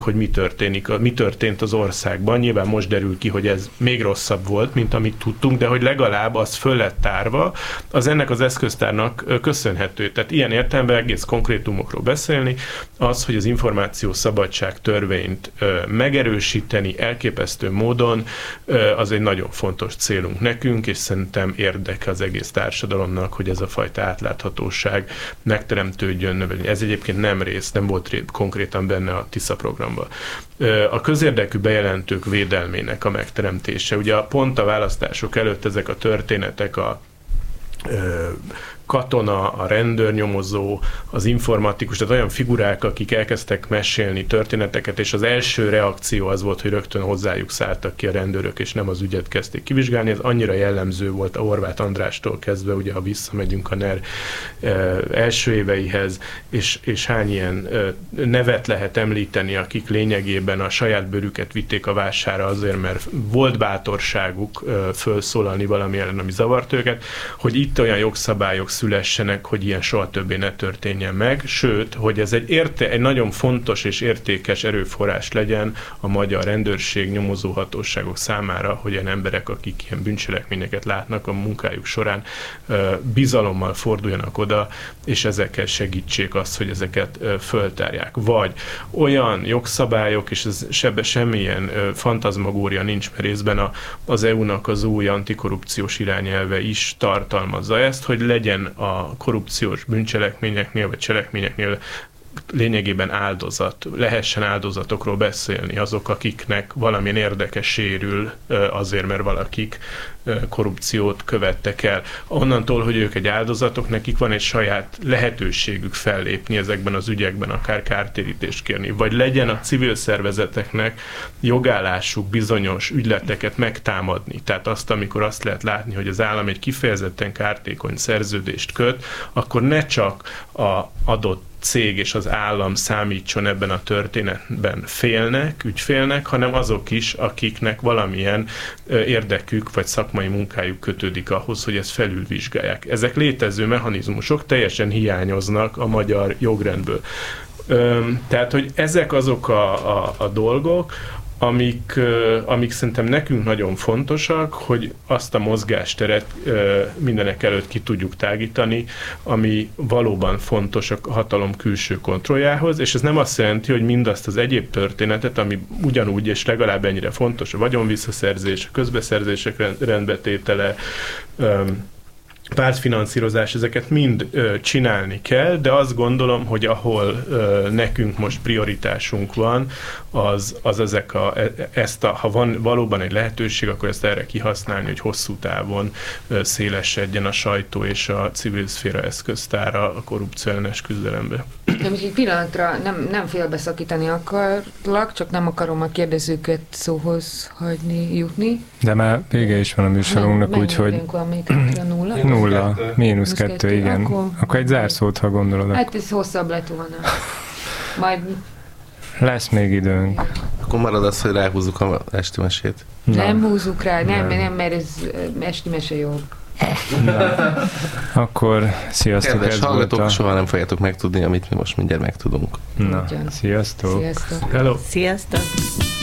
hogy mi történt az országban. Nyilván most derül ki, hogy ez még rosszabb volt, mint amit tudtunk, de hogy legalább az föl lett tárva, az ennek az eszköztárnak köszönhető. Tehát ilyen értelemben egész konkrétumokról beszélni, az, hogy az információszabadság törvényt megerősíteni elképesztő módon, az egy nagyon fontos célunk nekünk, és szerintem érdeke az egész társadalomnak, hogy ez a fajta átláthatóság megteremtődjön. Ez egyébként nem volt konkrétan benne a TISZA programban. A közérdekű bejelentők védelmének a megteremtése. Ugye pont a választások előtt ezek a történetek a katona, a rendőrnyomozó, az informatikus, tehát olyan figurák, akik elkezdtek mesélni történeteket, és az első reakció az volt, hogy rögtön hozzájuk szálltak ki a rendőrök, és nem az ügyet kezdték kivizsgálni. Ez annyira jellemző volt a Horváth Andrástól kezdve, ugye ha visszamegyünk a NER első éveihez, és hány ilyen nevet lehet említeni, akik lényegében a saját bőrüket vitték a vására azért, mert volt bátorságuk felszólalni valami ellen, ami zavart őket, hogy itt olyan jogszabályok szülessenek, hogy ilyen soha többé ne történjen meg, sőt, hogy ez egy nagyon fontos és értékes erőforrás legyen a magyar rendőrség, nyomozóhatóságok számára, hogy ilyen emberek, akik ilyen bűncselekményeket látnak a munkájuk során, bizalommal forduljanak oda, és ezekkel segítsék azt, hogy ezeket föltárják. Vagy olyan jogszabályok, és ez semmilyen fantazmagória nincs, mert részben az EU-nak az új antikorrupciós irányelve is tartalmazza ezt, hogy legyen a korrupciós bűncselekményeknél, vagy cselekményeknél lényegében lehessen áldozatokról beszélni, azok, akiknek valamilyen érdeke sérül azért, mert valakik korrupciót követtek el. Onnantól, hogy ők egy áldozatok, nekik van egy saját lehetőségük fellépni ezekben az ügyekben, akár kártérítést kérni, vagy legyen a civil szervezeteknek jogállásuk bizonyos ügyleteket megtámadni. Tehát amikor azt lehet látni, hogy az állam egy kifejezetten kártékony szerződést köt, akkor ne csak a adott cég és az állam számítson ebben a történetben ügyfélnek, hanem azok is, akiknek valamilyen érdekük vagy szakmai munkájuk kötődik ahhoz, hogy ezt felülvizsgálják. Ezek létező mechanizmusok teljesen hiányoznak a magyar jogrendből. Tehát, hogy ezek azok a dolgok, amik szerintem nekünk nagyon fontosak, hogy azt a mozgásteret mindenek előtt ki tudjuk tágítani, ami valóban fontos a hatalom külső kontrolljához, és ez nem azt jelenti, hogy mindazt az egyéb történetet, ami ugyanúgy és legalább ennyire fontos, a vagyonvisszaszerzés, a közbeszerzések rendbetétele, pártfinanszírozás, ezeket mind csinálni kell, de azt gondolom, hogy ahol nekünk most prioritásunk van, ha van valóban egy lehetőség, akkor ezt erre kihasználni, hogy hosszú távon szélesedjen a sajtó és a civil szféra eszköztára a korrupció ellenes küzdelembe. De most egy pillanatra nem félbeszakítani akarlak, csak nem akarom a kérdezőket szóhoz hagyni, jutni. De már vége is van a műsorunknak, úgyhogy... Nulla, -2, igen. Akkor egy zárszót, ha gondolod. Hát ez hosszabb lett volna. Majd... Lesz még időnk. Akkor marad az, hogy ráhúzzuk a esti mesét. Nem húzzuk rá, nem, mert ez esti mese jobb. Akkor sziasztok. Kedves hallgatók, soha nem fogjátok megtudni, amit mi most mindjárt megtudunk. Na, sziasztok. Sziasztok. Hello. Sziasztok.